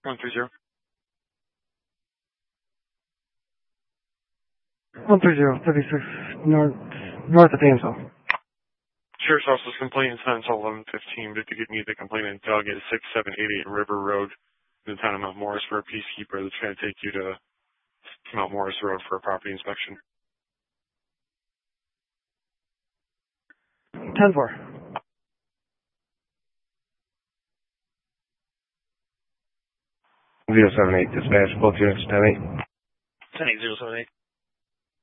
130. 130, 36 north of Painesville. Sheriff's Office's complaint is not until 11:15, but if you could meet the complainant Doug at 6788 River Road in the town of Mount Morris for a peacekeeper that's trying to take you to Mount Morris Road for a property inspection. 10-4. 078 dispatch, both units 10-8. 10-8, 078.